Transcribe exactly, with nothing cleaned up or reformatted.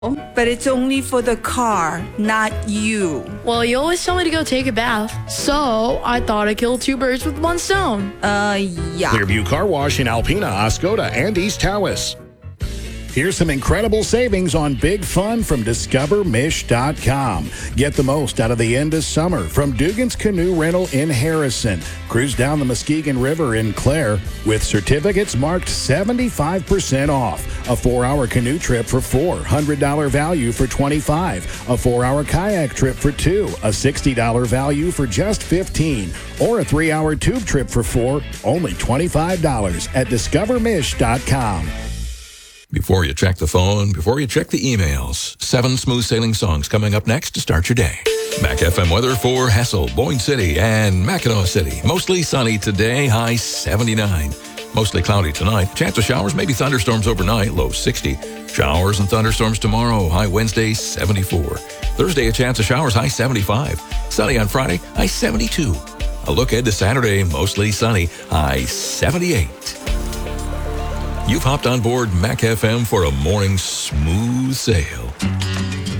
but it's only for the car, not you. Well, you always tell me to go take a bath, so I thought I'd kill two birds with one stone. Uh, yeah. Clearview Car Wash in Alpena, Oscoda, and East Tawas. Here's some incredible savings on big fun from discover mish dot com. Get the most out of the end of summer from Dugan's Canoe Rental in Harrison. Cruise down the Muskegon River in Clare with certificates marked seventy-five percent off. A four-hour canoe trip for four, one hundred dollars value for twenty-five dollars. A four-hour kayak trip for two, a sixty dollars value for just fifteen dollars. Or a three-hour tube trip for four, only twenty-five dollars at discover mish dot com. Before you check the phone, before you check the emails, seven smooth sailing songs coming up next to start your day. Mac F M weather for Hessel, Boyne City, and Mackinac City. Mostly sunny today, high seventy-nine. Mostly cloudy tonight. Chance of showers, maybe thunderstorms overnight, low sixty. Showers and thunderstorms tomorrow, high Wednesday, seventy-four. Thursday, a chance of showers, high seventy-five. Sunny on Friday, high seventy-two. A look ahead to Saturday, mostly sunny, high seventy-eight. You've hopped on board Mac F M for a morning smooth sail.